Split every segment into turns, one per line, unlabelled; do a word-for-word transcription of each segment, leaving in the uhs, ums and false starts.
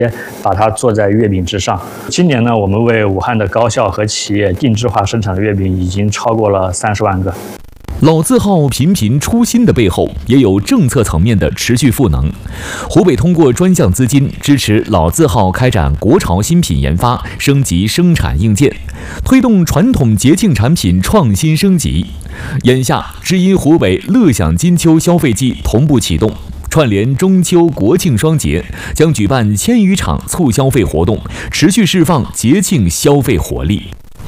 把它做在月饼之上。今年呢，我们为武汉的高校和企业定制化生产的月饼已经超过了三十万个。
老字号频频出新的背后，也有政策层面的持续赋能。湖北通过专项资金支持老字号开展国潮新品研发，升级生产硬件，推动传统节庆产品创新升级。眼下，只因湖北乐享金秋消费季同步启动，串联中秋、国庆双节，将举办千余场促消费活动，持续释放节庆消费活力。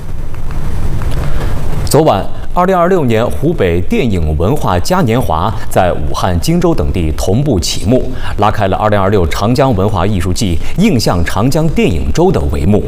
昨晚，二零二六年湖北电影文化嘉年华在武汉、荆州等地同步启幕，拉开了二零二六长江文化艺术季映向长江电影周的帷幕。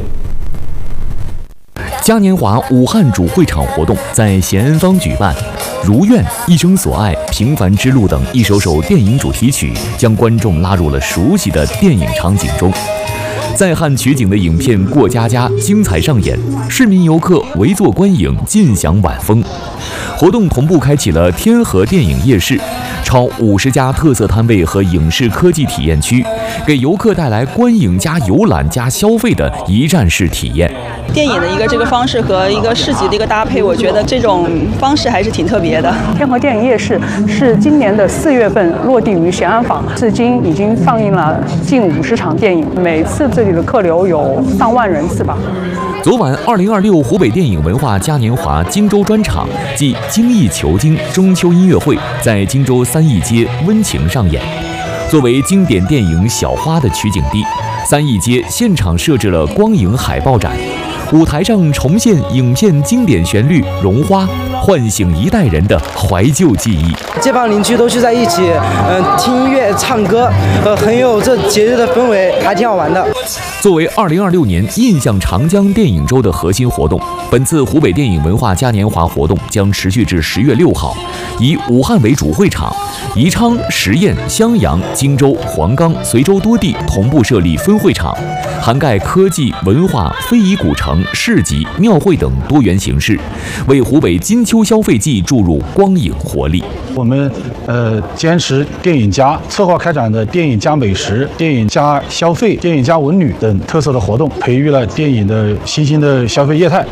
嘉年华武汉主会场活动在咸安坊举办，《如愿》《一生所爱》《平凡之路》等一首首电影主题曲将观众拉入了熟悉的电影场景中。在汉取景的影片《过家家》精彩上演，市民游客围坐观影，尽享晚风。活动同步开启了天河电影夜市，超五十家特色摊位和影视科技体验区，给游客带来观影加游览加消费的一站式体验。
电影的一个这个方式和一个市集的一个搭配，我觉得这种方式还是挺特别的。
天河电影夜市是今年的四月份落地于咸安坊，至今已经放映了近五十场电影，每次这里的客流有上万人次吧。
昨晚，二零二六湖北电影文化嘉年华荆州专场暨精益求精中秋音乐会在荆州三义街温情上演。作为经典电影《小花》的取景地，三义街现场设置了光影海报展，舞台上重现影片经典旋律《绒花》，唤醒一代人的怀旧记忆。
街坊邻居都聚在一起，嗯、呃，听音乐、唱歌，呃，很有这节日的氛围，还挺好玩的。
作为二零二六年印象长江电影周的核心活动，本次湖北电影文化嘉年华活动将持续至十月六号，以武汉为主会场，宜昌、十堰、襄阳、荆州、黄冈、随州多地同步设立分会场，涵盖科技、文化、非遗古城、市集、庙会等多元形式，为湖北金秋消费季注入光影活力。
我们呃坚持电影加，策划开展的电影加美食、电影加消费、电影加文旅等特色的活动，培育了电影的新兴的消费业态。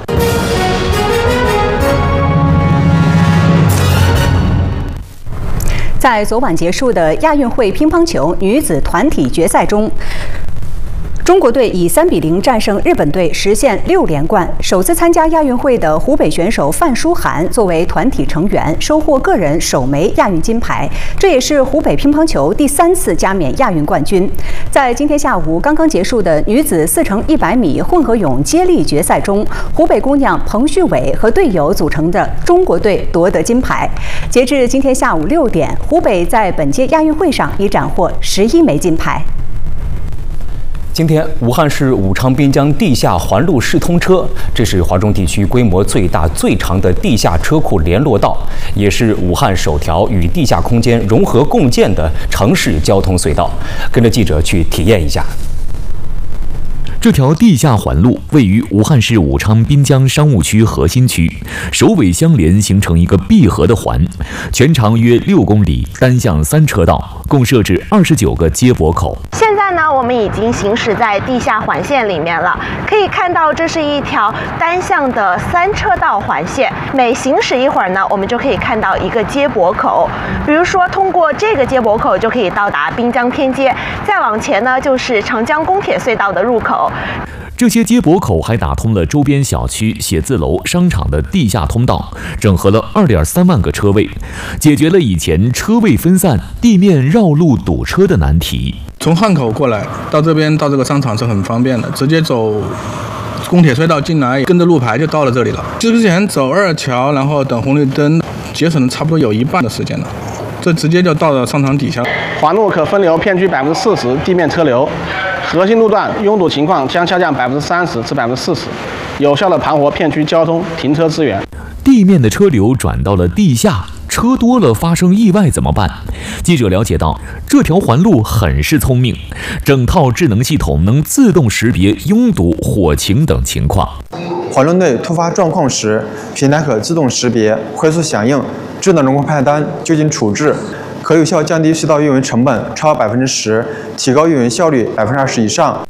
在昨晚结束的亚运会乒乓球女子团体决赛中，中国队以三比零战胜日本队，实现六连冠。首次参加亚运会的湖北选手范书涵作为团体成员，收获个人首枚亚运金牌，这也是湖北乒乓球第三次加冕亚运冠军。在今天下午刚刚结束的女子四乘一百米混合泳接力决赛中，湖北姑娘彭旭伟和队友组成的中国队夺得金牌。截至今天下午六点，湖北在本届亚运会上已斩获十一枚金牌。
今天，武汉市武昌滨江地下环路试通车，这是华中地区规模最大、最长的地下车库联络道，也是武汉首条与地下空间融合共建的城市交通隧道。跟着记者去体验一下。这条地下环路位于武汉市武昌滨江商务区核心区，首尾相连，形成一个闭合的环，全长约六公里，单向三车道，共设置二十九个接驳口。
现在呢，我们已经行驶在地下环线里面了，可以看到这是一条单向的三车道环线，每行驶一会儿呢，我们就可以看到一个接驳口。比如说，通过这个接驳口就可以到达滨江天街，再往前呢就是长江公铁隧道的入口。
这些接驳口还打通了周边小区、写字楼、商场的地下通道，整合了 二点三万个车位，解决了以前车位分散、地面绕路堵车的难题。
从汉口过来到这边到这个商场是很方便的，直接走公铁隧道进来，跟着路牌就到了这里了。之前走二桥，然后等红绿灯，节省了差不多有一半的时间了。这直接就到了商场底下。
环路可分流片区百分之四十地面车流，核心路段拥堵情况将下降百分之三十至百分之四十，有效的盘活片区交通停车资源。
地面的车流转到了地下，车多了发生意外怎么办？记者了解到，这条环路很是聪明，整套智能系统能自动识别拥堵、火情等情况。
环路内突发状况时，平台可自动识别、快速响应，智能人工派单、就近处置，可有效降低隧道运维成本超百分之十，提高运维效率百分之二十以上。